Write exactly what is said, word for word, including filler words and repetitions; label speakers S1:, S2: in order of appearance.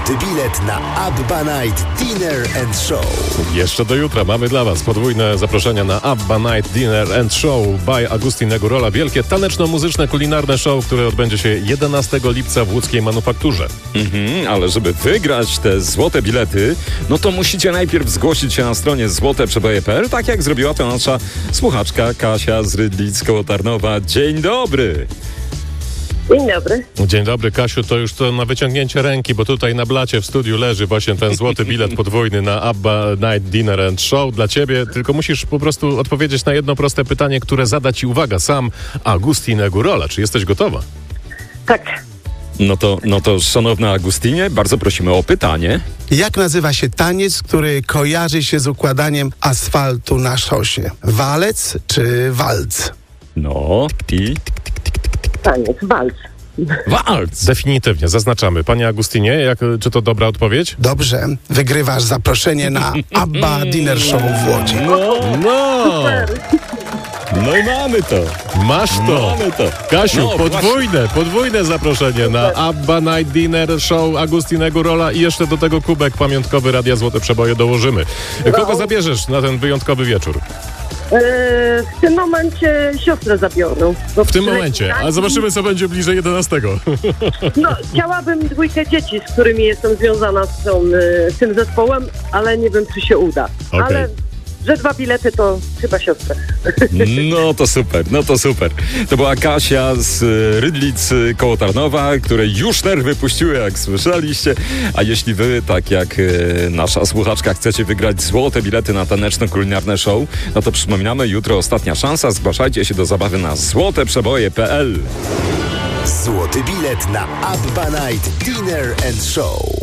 S1: Złoty bilet na Abba Night Dinner and Show.
S2: Jeszcze do jutra mamy dla Was podwójne zaproszenia na Abba Night Dinner and Show by Agustin Górola. Wielkie taneczno-muzyczne, kulinarne show, które odbędzie się jedenastego lipca w łódzkiej Manufakturze.
S3: Mhm, ale żeby wygrać te złote bilety, no to musicie najpierw zgłosić się na stronie złote przeboje kropka p l, tak jak zrobiła to nasza słuchaczka Kasia z Rydlic koło Tarnowa. Dzień dobry!
S4: Dzień dobry.
S2: Dzień dobry, Kasiu, to już to na wyciągnięcie ręki, bo tutaj na blacie w studiu leży właśnie ten złoty bilet podwójny na Abba Night Dinner and Show dla ciebie, tylko musisz po prostu odpowiedzieć na jedno proste pytanie, które zada ci, uwaga, sam Agustin Górola. Czy jesteś gotowa?
S4: Tak.
S3: No to, no to, szanowna Agustinie, bardzo prosimy o pytanie.
S5: Jak nazywa się taniec, który kojarzy się z układaniem asfaltu na szosie? Walec czy walc?
S3: No, ti,
S4: Taniec, walc.
S3: walc.
S2: Definitywnie, zaznaczamy. Panie Agustinie, jak, czy to dobra odpowiedź?
S5: Dobrze, wygrywasz zaproszenie na Abba Dinner Show w Łodzi.
S3: No,
S2: No!
S3: no i mamy to.
S2: Masz to!
S3: Mamy to.
S2: Kasiu,
S3: No,
S2: podwójne, podwójne zaproszenie na Abba Night Dinner Show Agustina Górola i jeszcze do tego kubek pamiątkowy Radia Złote Przeboje dołożymy. Kogo zabierzesz na ten wyjątkowy wieczór?
S4: Yy, w tym momencie siostrę zabiorą.
S2: W tym momencie, a zobaczymy, co będzie bliżej jedenastego.
S4: No, chciałabym dwójkę dzieci, z którymi jestem związana z, tą, z tym zespołem, ale nie wiem, czy się uda.
S2: Okej.
S4: Ale że dwa bilety to chyba siostrę.
S3: No to super, no to super. To była Kasia z y, Rydlic y, koło Tarnowa, której już nerwy puściły, jak słyszeliście. A jeśli wy, tak jak y, nasza słuchaczka, chcecie wygrać złote bilety na taneczno-kulinarne show, no to przypominamy, jutro ostatnia szansa. Zgłaszajcie się do zabawy na złote przeboje kropka p l.
S1: Złoty bilet na Abba Night Dinner and Show.